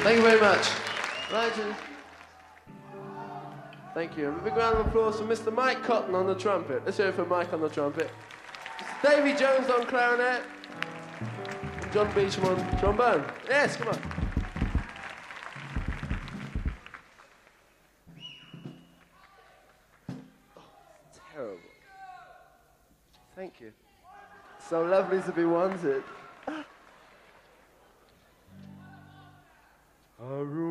Thank you very much. Right. Thank you. A big round of applause for Mr. Mike Cotton on the trumpet. Let's hear it for Mike on the trumpet. Davy Jones on clarinet. And John Beecham on trombone. Yes, come on. Terrible. Thank you. So lovely to be wanted.